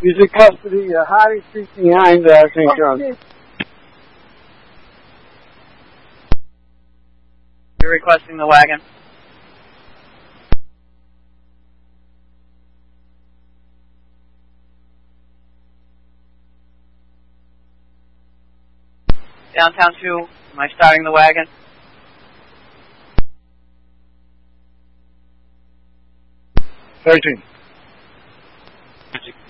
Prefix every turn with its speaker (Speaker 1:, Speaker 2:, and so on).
Speaker 1: He's in custody, hiding street behind St. John's.
Speaker 2: You're requesting the wagon. Downtown 2, am I starting the wagon?
Speaker 1: Thirteen.